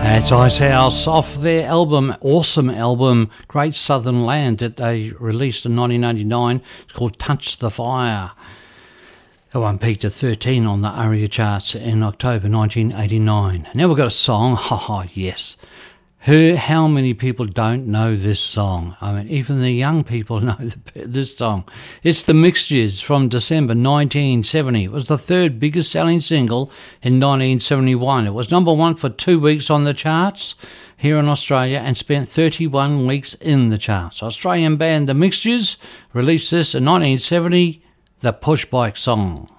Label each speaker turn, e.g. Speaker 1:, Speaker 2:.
Speaker 1: That's Icehouse off their awesome album, Great Southern Land, that they released in 1989. It's called Touch the Fire. That one peaked at 13 on the ARIA charts in October 1989. Now we've got a song, yes. How many people don't know this song? I mean, even the young people know this song. It's The Mixtures from December 1970. It was the third biggest selling single in 1971. It was number one for 2 weeks on the charts here in Australia and spent 31 weeks in the charts. Australian band The Mixtures released this in 1970, the Push Bike Song.